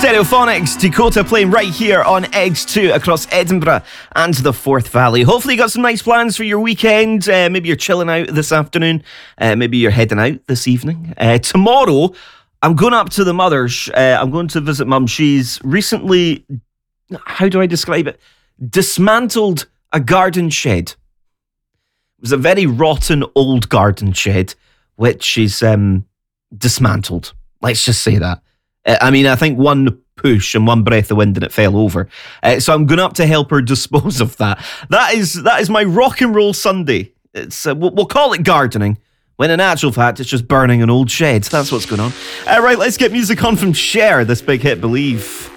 Stereophonics, Dakota playing right here on X2 across Edinburgh and the Forth Valley. Hopefully you got some nice plans for your weekend. Maybe you're chilling out this afternoon. Maybe you're heading out this evening. Tomorrow, I'm going up to the mother's. I'm going to visit Mum. She's recently, how do I describe it? Dismantled a garden shed. It was a very rotten old garden shed, which she's dismantled. Let's just say that. I mean, I think one push and one breath of wind and it fell over. So I'm going up to help her dispose of that. That is my rock and roll Sunday. It's we'll call it gardening, when in actual fact it's just burning an old shed. That's what's going on. Right, let's get music on from Cher, this big hit, Believe.